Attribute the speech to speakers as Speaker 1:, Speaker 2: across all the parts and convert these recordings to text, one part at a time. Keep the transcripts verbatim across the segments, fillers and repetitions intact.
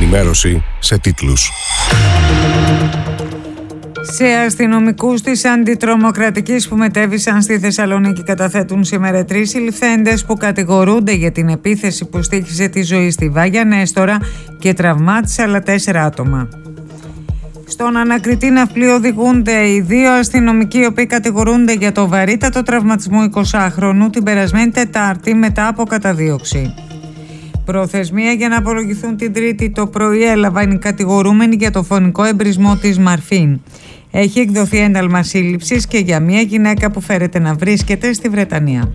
Speaker 1: ενημέρωση σε τίτλους.
Speaker 2: Σε αστυνομικούς της αντιτρομοκρατικής που μετέβησαν στη Θεσσαλονίκη καταθέτουν σήμερα τρεις συλληφθέντες που κατηγορούνται για την επίθεση που στοίχισε τη ζωή στη Βάγια Νέστορα και τραυμάτισε άλλα τέσσερα άτομα. Στον ανακριτή ναυπλή οδηγούνται οι δύο αστυνομικοί οι οποίοι κατηγορούνται για το βαρύτατο τραυματισμό εικοσάχρονου την περασμένη Τετάρτη μετά από καταδίωξη. Προθεσμία για να απολογηθούν την Τρίτη το πρωί έλαβαν οι κατηγορούμενοι για το φωνικό εμπρισμό της Μαρφίν. Έχει εκδοθεί ένταλμα σύλληψης και για μια γυναίκα που φέρεται να βρίσκεται στη Βρετανία.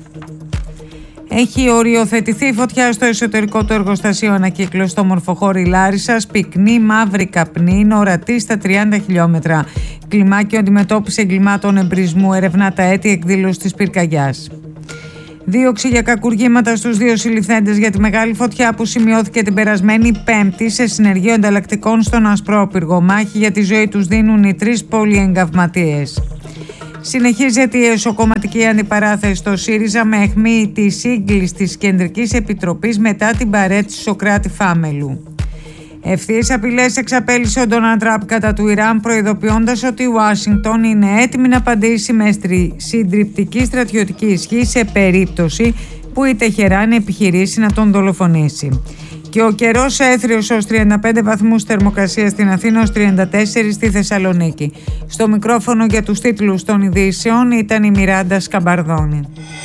Speaker 2: Έχει οριοθετηθεί φωτιά στο εσωτερικό του εργοστασίου ανακύκλωσης στο Μορφοχώρι Λάρισσας. Πυκνή μαύρη καπνή είναι ορατή στα τριάντα χιλιόμετρα. Κλιμάκιο αντιμετώπιση εγκλημάτων εμπρισμού ερευνά τα αίτια εκδήλωση της πυρκαγιάς. Δίωξη για κακουργήματα στους δύο συλληφθέντες για τη μεγάλη φωτιά που σημειώθηκε την περασμένη Πέμπτη σε συνεργείο ανταλλακτικών στον Ασπρόπυργο. Μάχη για τη ζωή τους δίνουν οι τρεις πολυεγκαυματίες. Συνεχίζεται η εσωκομματική αντιπαράθεση στο ΣΥΡΙΖΑ με αιχμή τη σύγκληση της Κεντρικής Επιτροπής μετά την παρέτηση Σοκράτη Φάμελου. Ευθείες απειλές εξαπέλυσε ο Ντόναλντ Τραμπ κατά του Ιράν, προειδοποιώντας ότι η Ουάσιγκτον είναι έτοιμη να απαντήσει με συντριπτική στρατιωτική ισχύ σε περίπτωση που η Τεχεράν επιχειρήσει να τον δολοφονήσει. Και ο καιρός έθριος ως τριάντα πέντε βαθμούς θερμοκρασία στην Αθήνα, ως τριάντα τέσσερα στη Θεσσαλονίκη. Στο μικρόφωνο για τους τίτλους των ειδήσεων ήταν η Μιράντα Σκαμπαρδόνη.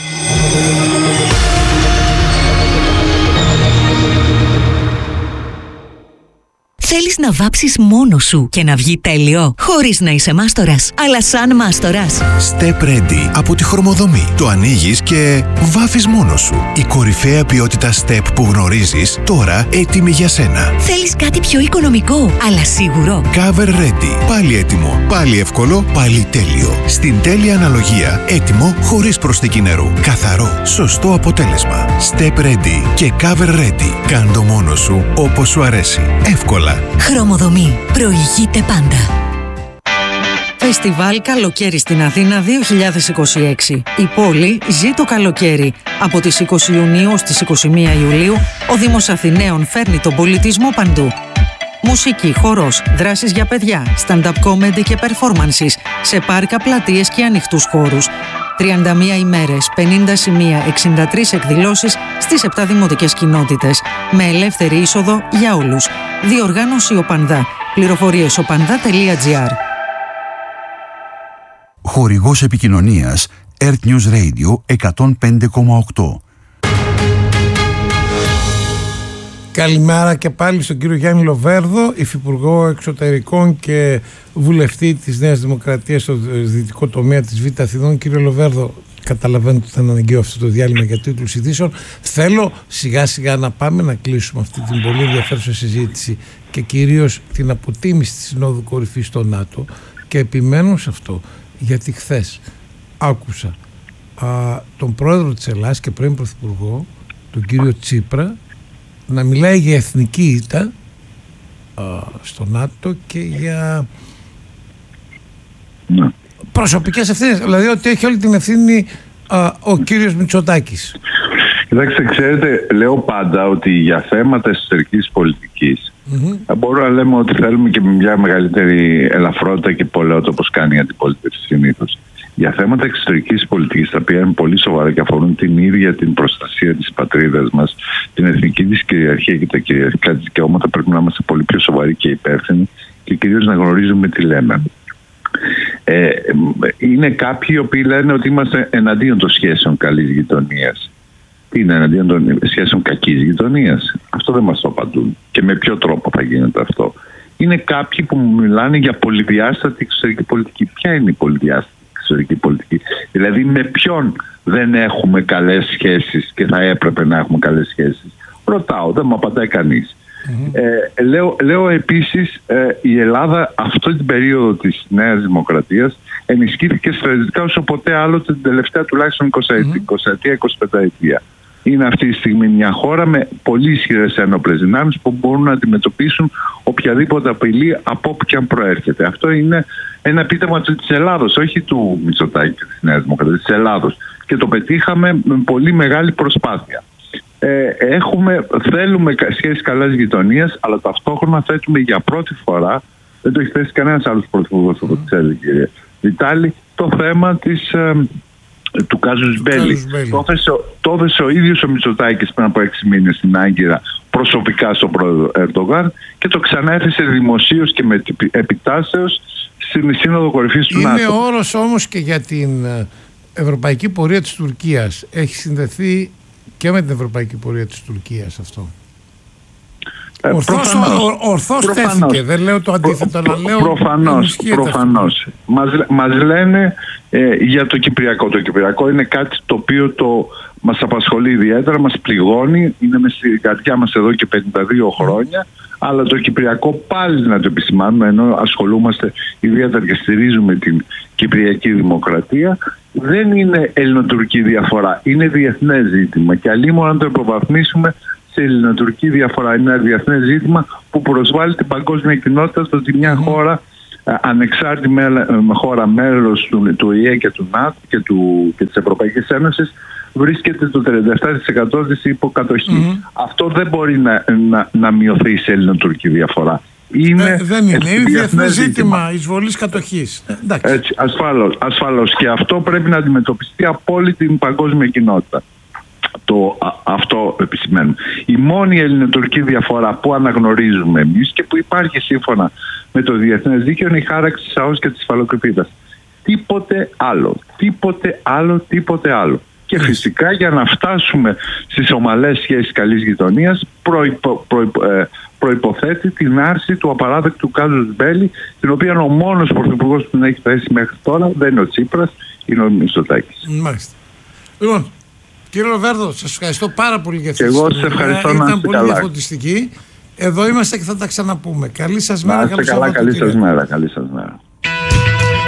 Speaker 3: Θέλεις να βάψεις μόνος σου και να βγει τέλειο, χωρίς να είσαι μάστορας, αλλά σαν μάστορας.
Speaker 4: Step Ready από τη Χρωμοδομή. Το ανοίγεις και βάφεις μόνος σου. Η κορυφαία ποιότητα Step που γνωρίζεις, τώρα έτοιμη για σένα.
Speaker 3: Θέλεις κάτι πιο οικονομικό, αλλά σίγουρο.
Speaker 4: Cover Ready. Πάλι έτοιμο, πάλι εύκολο, πάλι τέλειο. Στην τέλεια αναλογία, έτοιμο χωρίς προσθήκη νερού. Καθαρό, σωστό αποτέλεσμα. Step Ready και Cover Ready. Κάν' το μόνος σου όπως σου αρέσει. Εύκολα.
Speaker 3: Χρωμοδομή. Προηγείται πάντα.
Speaker 5: Φεστιβάλ Καλοκαίρι στην Αθήνα δύο χιλιάδες είκοσι έξι. Η πόλη ζει το καλοκαίρι. Από τις είκοσι Ιουνίου στις είκοσι μία Ιουλίου, ο Δήμος Αθηναίων φέρνει τον πολιτισμό παντού. Μουσική, χορός, δράσεις για παιδιά, stand-up comedy και performances σε πάρκα, πλατείες και ανοιχτούς χώρους. τριάντα μία ημέρες, πενήντα σημεία, εξήντα τρεις εκδηλώσεις στις επτά δημοτικές κοινότητες, με ελεύθερη είσοδο για όλους. Διοργάνωση Οπανδά. Πληροφορίες οπανδά τελεία τζι άρ.
Speaker 6: Χορηγός επικοινωνίας Earth News Radio εκατόν πέντε κόμμα οκτώ.
Speaker 7: Καλημέρα και πάλι στον κύριο Γιάννη Λοβέρδο, υφυπουργό εξωτερικών και βουλευτή της Νέας Δημοκρατίας στο δυτικό τομέα της Β' Αθηνών. Κύριε Λοβέρδο, καταλαβαίνω ότι θα είναι αναγκαίο αυτό το διάλειμμα για τίτλους ειδήσεων. Θέλω σιγά σιγά να πάμε να κλείσουμε αυτή την πολύ ενδιαφέρουσα συζήτηση και κυρίως την αποτίμηση της Συνόδου Κορυφής στο ΝΑΤΟ, και επιμένω σε αυτό γιατί χθες άκουσα α, τον πρόεδρο της Ελλάδας και πρώην πρωθυπουργό, τον κύριο Τσίπρα, να μιλάει για εθνική ήττα α, στο ΝΑΤΟ και για ναι. προσωπικές ευθύνες, δηλαδή ότι έχει όλη την ευθύνη α, ο κύριος Μητσοτάκης.
Speaker 8: Κοιτάξτε, ξέρετε, λέω πάντα ότι για θέματα εσωτερικής πολιτικής mm-hmm. μπορούμε να λέμε ότι θέλουμε και μια μεγαλύτερη ελαφρότητα και πολλαιότητα, όπως κάνει η αντιπολίτευση συνήθως. Για θέματα εξωτερικής πολιτικής, τα οποία είναι πολύ σοβαρά και αφορούν την ίδια την προστασία της πατρίδας μας, την εθνική της κυριαρχία και τα κυριαρχικά της δικαιώματα, πρέπει να είμαστε πολύ πιο σοβαροί και υπεύθυνοι και κυρίως να γνωρίζουμε τι λέμε. Ε, είναι κάποιοι οι οποίοι λένε ότι είμαστε εναντίον των σχέσεων καλής γειτονίας. Τι είναι εναντίον των σχέσεων κακής γειτονίας? Αυτό δεν μας το απαντούν. Και με ποιο τρόπο θα γίνεται αυτό? Είναι κάποιοι που μιλάνε για πολυδιάστατη εξωτερική πολιτική. Ποια είναι η πολυδιάστατη εξωτερική πολιτική? Δηλαδή με ποιον δεν έχουμε καλές σχέσεις και θα έπρεπε να έχουμε καλές σχέσεις? Ρωτάω, δεν μου απαντάει κανείς. Mm-hmm. Ε, λέω, λέω επίσης ε, η Ελλάδα αυτή την περίοδο της Νέας Δημοκρατίας ενισχύθηκε στρατιωτικά όσο ποτέ άλλο την τελευταία τουλάχιστον είκοσι ετία, είκοσι πέντε ετία. Είναι αυτή τη στιγμή μια χώρα με πολύ ισχυρές ένοπλες δυνάμεις που μπορούν να αντιμετωπίσουν οποιαδήποτε απειλή από όπου και αν προέρχεται. Αυτό είναι ένα επίτευγμα της Ελλάδος, όχι του Μητσοτάκη και της Νέας Δημοκρατίας, της Ελλάδος. Και το πετύχαμε με πολύ μεγάλη προσπάθεια. ε, έχουμε, θέλουμε σχέσεις καλής γειτονίας, αλλά ταυτόχρονα θέτουμε για πρώτη φορά, δεν το έχει θέσει κανένας άλλος πρωθυπουργός από ό,τι ξέρετε κύριε Βιτάλη, το θέμα της, ε, του κάζους Μπέλη. Το έθεσε, το έθεσε ο ίδιος ο Μητσοτάκης πριν από έξι μήνες στην Άγκυρα προσωπικά στον πρόεδρο Ερντογάν και το ξαναέθεσε δημοσίως και με επιτάσεως στην Σύνοδο Κορυφής του
Speaker 7: Είναι
Speaker 8: ΝΑΤΟ.
Speaker 7: Είναι όρος όμως και για την ευρωπαϊκή πορεία της Τουρκίας. Έχει συνδεθεί και με την ευρωπαϊκή πορεία της Τουρκίας αυτό. Ε, ορθώς ορθώς τέθηκε, δεν λέω το αντίθετο, αλλά λέω
Speaker 8: προφανώς, προφανώς. Μας, μας λένε ε, για το Κυπριακό. Το Κυπριακό είναι κάτι το οποίο το, μας απασχολεί ιδιαίτερα, μας πληγώνει, είναι μες στην καρδιά μας εδώ και πενήντα δύο χρόνια, αλλά το Κυπριακό πάλι να το επισημάνουμε, ενώ ασχολούμαστε ιδιαίτερα και στηρίζουμε την Κυπριακή Δημοκρατία, δεν είναι ελληνοτουρκική διαφορά, είναι διεθνές ζήτημα και αλλήμον να το υποβαθμίσουμε σε ελληνοτουρκική διαφορά. Είναι ένα διεθνές ζήτημα που προσβάλλει την παγκόσμια κοινότητα στο ότι μια χώρα ανεξάρτητη με, με χώρα μέλος του, του ι ι και του ΝΑΤΟ και, του, και της Ευρωπαϊκής Ένωσης βρίσκεται το τριάντα επτά τοις εκατό της υποκατοχή. Mm-hmm. Αυτό δεν μπορεί να, να, να μειωθεί σε ελληνοτουρκική διαφορά. Είναι
Speaker 7: ε, δεν είναι. Είναι διεθνές ζήτημα εισβολής κατοχής. Ε,
Speaker 8: έτσι, ασφαλώς, ασφαλώς. Και αυτό πρέπει να αντιμετωπιστεί από όλη την παγκόσμια κοινότητα. Το, α, αυτό επισημαίνουμε. Η μόνη ελληνοτουρκική διαφορά που αναγνωρίζουμε εμείς και που υπάρχει σύμφωνα με το διεθνές δίκαιο είναι η χάραξη της ΑΟΣ και της υφαλοκρηπίδας. Τίποτε άλλο. Τίποτε άλλο, τίποτε άλλο. Και φυσικά για να φτάσουμε στις ομαλές σχέσεις καλής γειτονίας προϋπο, προϋπο, ε, προϋποθέτει την άρση του απαράδεκτου κάζους Μπέλη, την οποία ο μόνος πρωθυπουργός που την έχει θέσει μέχρι τώρα δεν είναι ο Τσίπρας, είναι ο Μητσοτάκης.
Speaker 7: Μάλιστα. Λοιπόν, κύριε Λοβέρδο, σας ευχαριστώ πάρα πολύ για αυτή τη
Speaker 8: συζήτηση. Εγώ σας ευχαριστώ.
Speaker 7: Ήταν
Speaker 8: να
Speaker 7: πολύ
Speaker 8: καλά.
Speaker 7: διαφωτιστική. Εδώ είμαστε και θα τα ξαναπούμε. Καλή σας μέρα.
Speaker 8: Να είστε καλά, καλή σας μέρα. Καλή σας μέρα.